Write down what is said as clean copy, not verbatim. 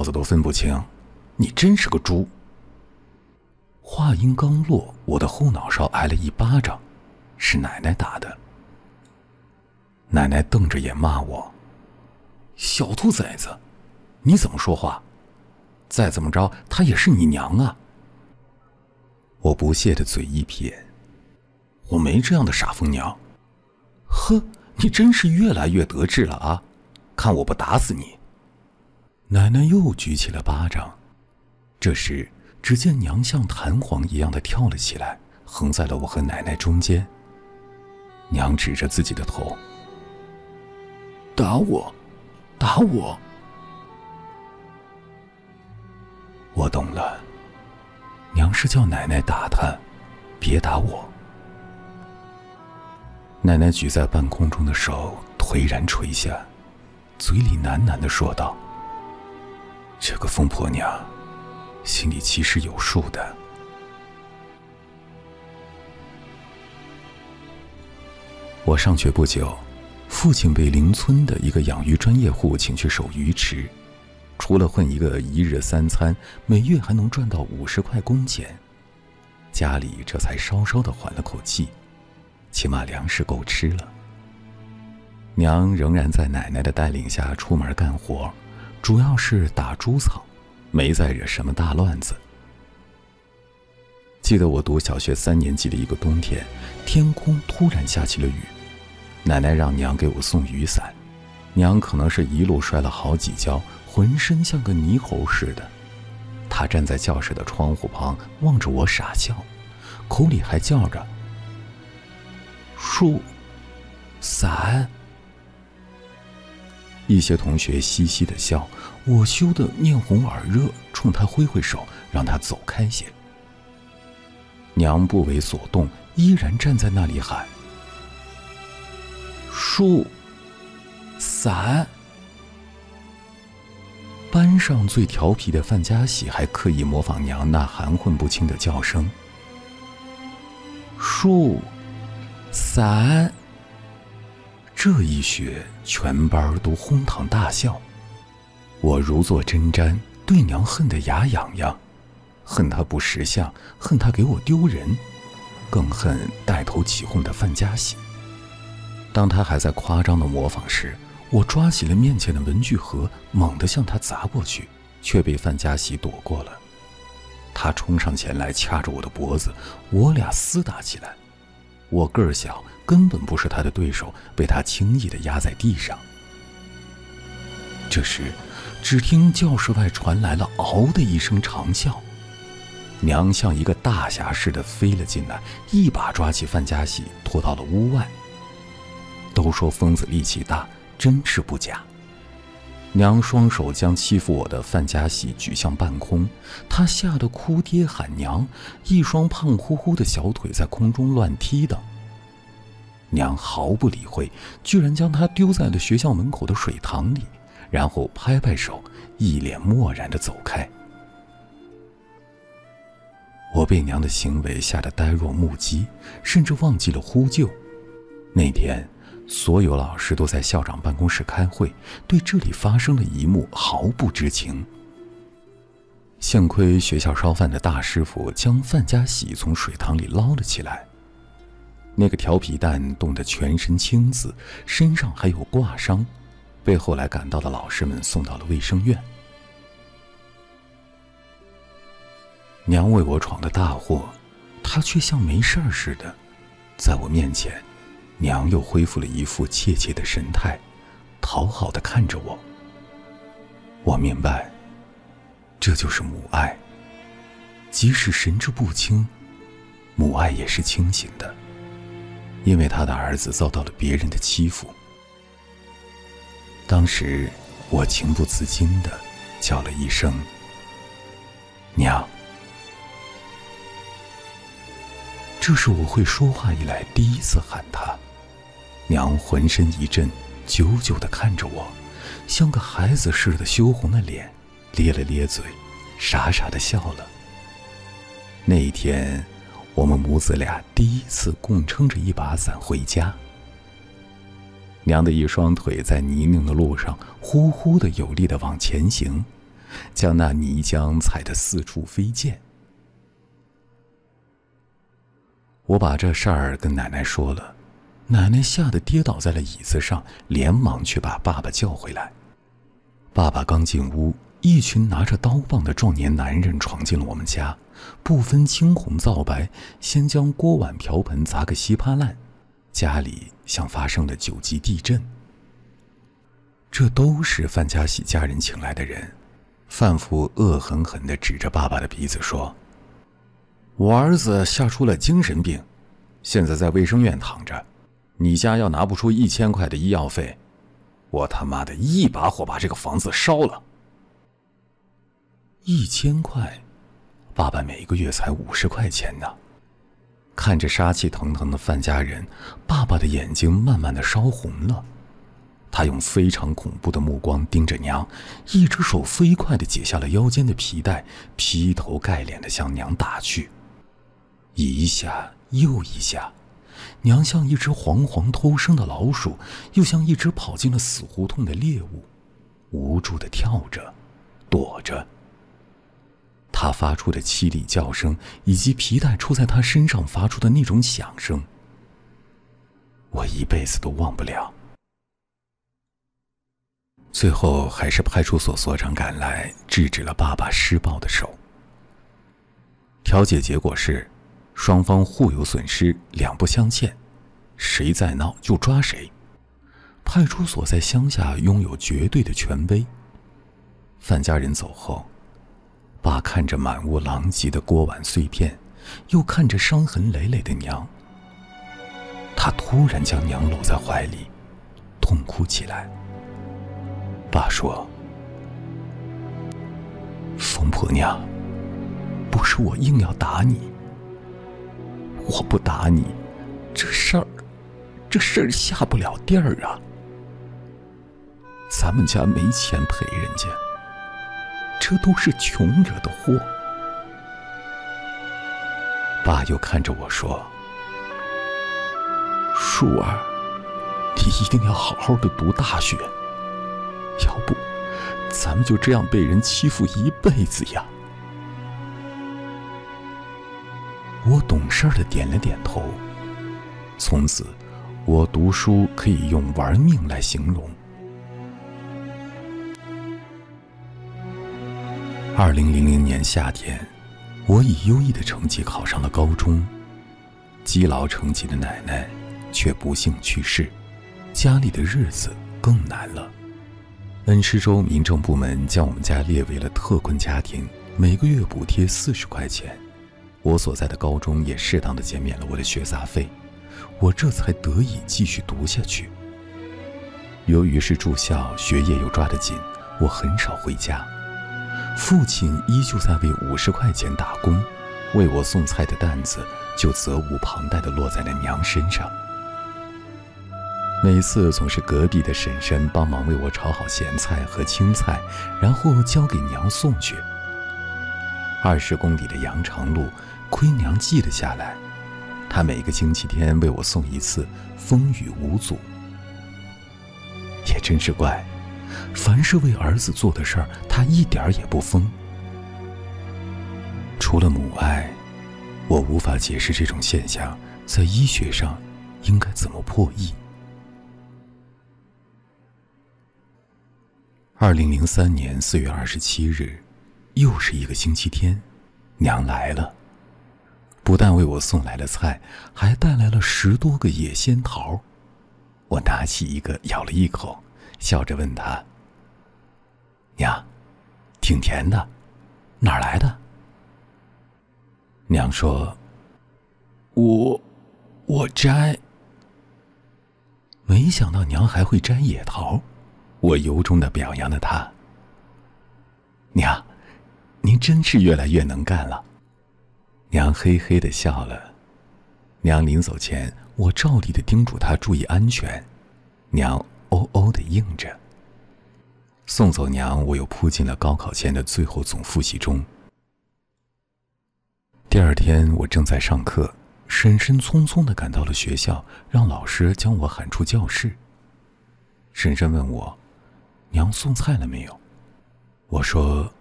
子都分不清，你真是个猪。话音刚落，我的后脑勺挨了一巴掌，是奶奶打的。奶奶瞪着眼骂我：小兔崽子，你怎么说话？再怎么着，她也是你娘啊。我不屑的嘴一撇：我没这样的傻疯娘。呵，你真是越来越得志了啊，看我不打死你。奶奶又举起了巴掌。这时只见娘像弹簧一样的跳了起来，横在了我和奶奶中间。娘指着自己的头：打我，打我。我懂了，娘是叫奶奶打她，别打我。奶奶举在半空中的手颓然垂下，嘴里喃喃地说道：这个疯婆娘心里其实有数的。我上学不久，父亲被邻村的一个养鱼专业户请去守鱼池，除了混一个1日3餐，每月还能赚到50块工钱，家里这才稍稍的缓了口气，起码粮食够吃了。娘仍然在奶奶的带领下出门干活，主要是打猪草，没再惹什么大乱子。记得我读小学3年级的一个冬天，天空突然下起了雨，奶奶让娘给我送雨伞，娘可能是一路摔了好几跤，浑身像个泥猴似的。她站在教室的窗户旁望着我傻笑，口里还叫着树伞。一些同学嘻嘻地笑，我羞得面红耳热，冲她挥挥手让她走开些。娘不为所动，依然站在那里喊树伞。班上最调皮的范家喜还刻意模仿娘那含混不清的叫声：树伞。这一学全班都哄堂大笑，我如坐针毡，对娘恨得牙痒痒，恨她不识相，恨她给我丢人，更恨带头起哄的范家喜。当他还在夸张的模仿时，我抓起了面前的文具盒，猛地向他砸过去，却被范家喜躲过了。他冲上前来掐着我的脖子，我俩厮打起来。我个儿小，根本不是他的对手，被他轻易地压在地上。这时只听教室外传来了嗷的一声长啸，娘像一个大侠似的飞了进来，一把抓起范家喜拖到了屋外。都说疯子力气大，真是不假。娘双手将欺负我的范家喜举向半空，她吓得哭爹喊娘，一双胖乎乎的小腿在空中乱踢蹬。娘毫不理会，居然将他丢在了学校门口的水塘里，然后拍拍手，一脸漠然地走开。我被娘的行为吓得呆若木鸡，甚至忘记了呼救。那天所有老师都在校长办公室开会，对这里发生的一幕毫不知情。幸亏学校烧饭的大师傅将范家喜从水塘里捞了起来。那个调皮蛋冻得全身青紫，身上还有挂伤，被后来赶到的老师们送到了卫生院。娘为我闯了大祸，她却像没事儿似的，在我面前，娘又恢复了一副怯怯的神态，讨好地看着我。我明白，这就是母爱，即使神志不清，母爱也是清醒的，因为他的儿子遭到了别人的欺负。当时我情不自禁地叫了一声娘。这是我会说话以来第一次喊她。娘浑身一震，久久地看着我，像个孩子似的羞红了脸，咧了咧嘴，傻傻地笑了。那一天，我们母子俩第一次共撑着一把伞回家。娘的一双腿在泥泞的路上呼呼地有力地往前行， 将那泥浆踩得四处飞溅。我把这事儿跟奶奶说了，奶奶吓得跌倒在了椅子上，连忙去把爸爸叫回来。爸爸刚进屋，一群拿着刀棒的壮年男人闯进了我们家，不分青红皂白，先将锅碗瓢盆砸个稀巴烂，家里像发生了9级地震。这都是范家喜家人请来的人。范父恶狠狠地指着爸爸的鼻子说：“我儿子吓出了精神病，现在在卫生院躺着，你家要拿不出1000块的医药费，我他妈的一把火把这个房子烧了。”1000块，爸爸每个月才50块钱呢。看着杀气腾腾的范家人，爸爸的眼睛慢慢的烧红了。他用非常恐怖的目光盯着娘，一只手飞快地解下了腰间的皮带，劈头盖脸地向娘打去。一下又一下，娘像一只惶惶偷生的老鼠，又像一只跑进了死胡同的猎物，无助地跳着，躲着。他发出的凄厉叫声，以及皮带戳在他身上发出的那种响声，我一辈子都忘不了。最后还是派出所所长赶来，制止了爸爸施暴的手。调解结果是，双方互有损失，两不相欠，谁再闹就抓谁。派出所在乡下拥有绝对的权威。范家人走后，爸看着满屋狼藉的锅碗碎片，又看着伤痕累累的娘，他突然将娘搂在怀里，痛哭起来。爸说：“疯婆娘，不是我硬要打你，我不打你，这事儿下不了地儿啊。咱们家没钱赔人家，这都是穷惹的祸。”爸又看着我说：“树儿，你一定要好好的读大学，要不咱们就这样被人欺负一辈子呀。”我懂事的点了点头。从此我读书可以用玩命来形容。2000年夏天，我以优异的成绩考上了高中。积劳成疾的奶奶却不幸去世，家里的日子更难了。恩施州民政部门将我们家列为了特困家庭，每个月补贴40块钱。我所在的高中也适当的减免了我的学杂费，我这才得以继续读下去。由于是住校，学业又抓得紧，我很少回家。父亲依旧在为50块钱打工，为我送菜的担子就责无旁贷地落在了娘身上。每次总是隔壁的婶婶帮忙为我炒好咸菜和青菜，然后交给娘送去。20公里的羊肠路，亏娘记了下来，她每个星期天为我送一次，风雨无阻。也真是怪，凡是为儿子做的事儿，她一点儿也不疯。除了母爱，我无法解释这种现象在医学上应该怎么破译。2003年4月27日，又是一个星期天，娘来了，不但为我送来了菜，还带来了10多个野仙桃。我拿起一个咬了一口，笑着问她：“娘，挺甜的，哪儿来的？”娘说：“我摘。”没想到娘还会摘野桃，我由衷地表扬了她。娘，您真是越来越能干了。娘嘿嘿地笑了。娘临走前，我照例地叮嘱她注意安全。娘哦哦地应着。送走娘，我又扑进了高考前的最后总复习中。第二天，我正在上课，婶婶匆匆地赶到了学校，让老师将我喊出教室。婶婶问我：“娘送菜了没有？”我说：“